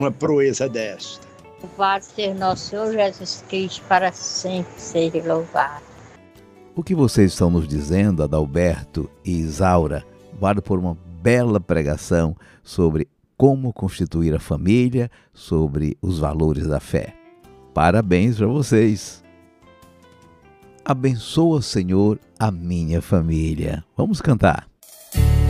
uma proeza desta. Louvado seja nosso Senhor Jesus Cristo, para sempre seja louvado. O que vocês estão nos dizendo, Adalberto e Isaura, vale por uma bela pregação sobre como constituir a família, sobre os valores da fé. Parabéns para vocês! Abençoa, Senhor, a minha família. Vamos cantar.